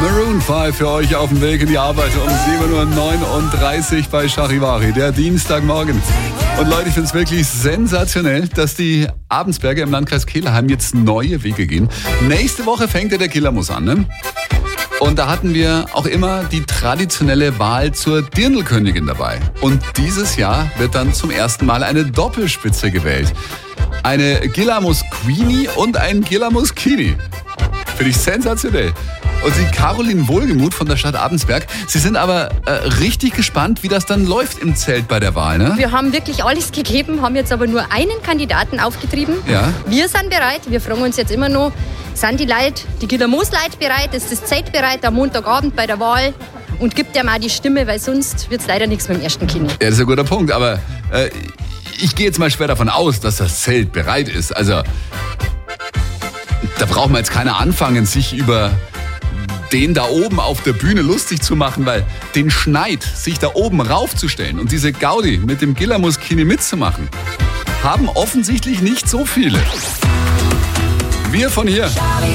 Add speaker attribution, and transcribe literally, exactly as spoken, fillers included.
Speaker 1: Maroon fünf für euch auf dem Weg in die Arbeit um sieben Uhr neununddreißig bei Charivari, der Dienstagmorgen. Und Leute, ich finde es wirklich sensationell, dass die Abendsberger im Landkreis Kelheim jetzt neue Wege gehen. Nächste Woche fängt ja der Killermus an, ne? Und da hatten wir auch immer die traditionelle Wahl zur Dirndlkönigin dabei. Und dieses Jahr wird dann zum ersten Mal eine Doppelspitze gewählt. Eine Gillamus Queenie und ein Gillamus Kini. Finde ich sensationell. Und die Caroline Wohlgemuth von der Stadt Abendsberg, Sie sind aber äh, richtig gespannt, wie das dann läuft im Zelt bei der Wahl, ne?
Speaker 2: Wir haben wirklich alles gegeben, haben jetzt aber nur einen Kandidaten aufgetrieben.
Speaker 1: Ja.
Speaker 2: Wir sind bereit, wir fragen uns jetzt immer noch, sind die Leute, die Gillamus-Leute bereit, ist das Zelt bereit am Montagabend bei der Wahl und gibt dem auch die Stimme, weil sonst wird es leider nichts mit dem ersten Kini.
Speaker 1: Ja, das ist ein guter Punkt, aber äh, ich gehe jetzt mal schwer davon aus, dass das Zelt bereit ist. Also, da brauchen wir jetzt keiner anfangen, sich über den da oben auf der Bühne lustig zu machen, weil den Schneid, sich da oben raufzustellen und diese Gaudi mit dem Gillamus Kini mitzumachen, haben offensichtlich nicht so viele. Wir von hier.